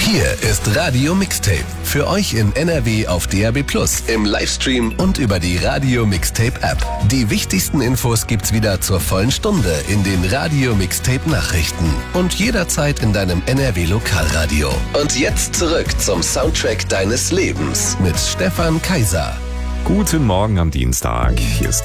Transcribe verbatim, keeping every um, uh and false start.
Hier ist Radio Mixtape. Für euch in N R W auf D A B plus, im Livestream und über die Radio Mixtape App. Die wichtigsten Infos gibt's wieder zur vollen Stunde in den Radio Mixtape Nachrichten und jederzeit in deinem N R W Lokalradio. Und jetzt zurück zum Soundtrack deines Lebens mit Stefan Kaiser. Guten Morgen am Dienstag. Hier ist